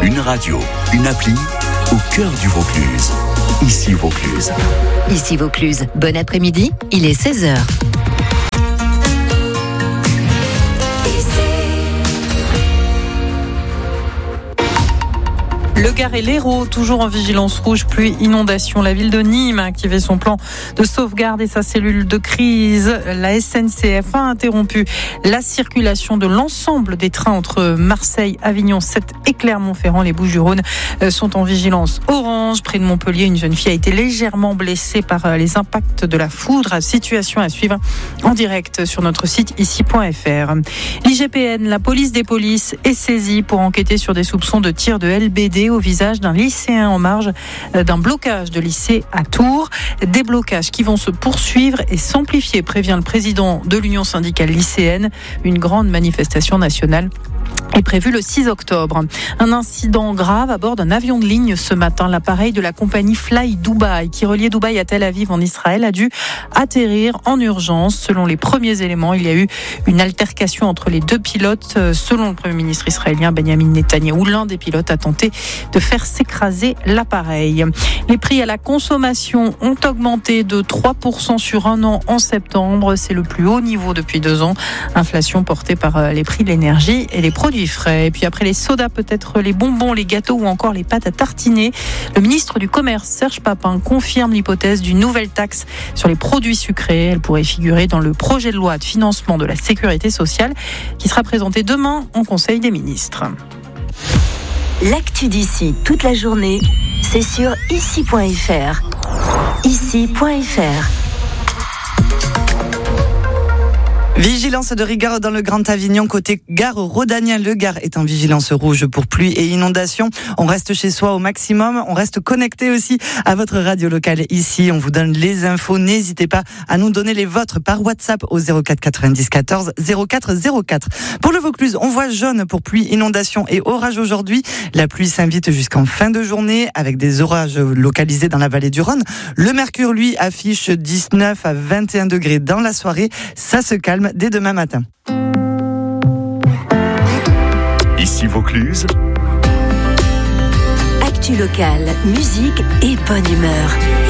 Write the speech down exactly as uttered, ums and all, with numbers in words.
Une radio, une appli au cœur du Vaucluse. Ici Vaucluse. Ici Vaucluse. Bon après-midi, il est seize heures. Le Gard et l'Hérault, toujours en vigilance rouge, pluie, inondation. La ville de Nîmes a activé son plan de sauvegarde et sa cellule de crise. La S N C F a interrompu la circulation de l'ensemble des trains entre Marseille, Avignon, Sète et Clermont-Ferrand. Les Bouches-du-Rhône sont en vigilance orange. Près de Montpellier, une jeune fille a été légèrement blessée par les impacts de la foudre. Situation à suivre en direct sur notre site ici point f r. L'I G P N, la police des polices, est saisie pour enquêter sur des soupçons de tir de L B D au visage d'un lycéen en marge d'un blocage de lycée à Tours. Des blocages qui vont se poursuivre et s'amplifier, prévient le président de l'Union syndicale lycéenne. Une grande manifestation nationale est prévu le six octobre. Un incident grave à bord d'un avion de ligne ce matin. L'appareil de la compagnie Fly Dubai, qui reliait Dubaï à Tel Aviv en Israël, a dû atterrir en urgence. Selon les premiers éléments, il y a eu une altercation entre les deux pilotes. Selon le Premier ministre israélien Benjamin Netanyahou, l'un des pilotes a tenté de faire s'écraser l'appareil. Les prix à la consommation ont augmenté de trois pour cent sur un an en septembre. C'est le plus haut niveau depuis deux ans. Inflation portée par les prix de l'énergie et les produits frais. Et puis après les sodas, peut-être les bonbons, les gâteaux ou encore les pâtes à tartiner. Le ministre du Commerce, Serge Papin, confirme l'hypothèse d'une nouvelle taxe sur les produits sucrés. Elle pourrait figurer dans le projet de loi de financement de la sécurité sociale qui sera présenté demain en Conseil des ministres. L'actu d'ici toute la journée, c'est sur ici point f r. ici point f r. Vigilance de rigueur dans le Grand Avignon, côté gare rhodanien. Le Gard est en vigilance rouge pour pluie et inondation. On reste chez soi au maximum. On reste connecté aussi à votre radio locale ici. On vous donne les infos. N'hésitez pas à nous donner les vôtres par WhatsApp au zéro quatre quatre-vingt-dix quatorze zéro quatre zéro quatre. Pour le Vaucluse, on voit jaune pour pluie, inondation et orage aujourd'hui. La pluie s'invite jusqu'en fin de journée avec des orages localisés dans la vallée du Rhône. Le mercure, lui, affiche dix-neuf à vingt et un degrés dans la soirée. Ça se calme dès demain matin. Ici Vaucluse. Actu locale, musique et bonne humeur.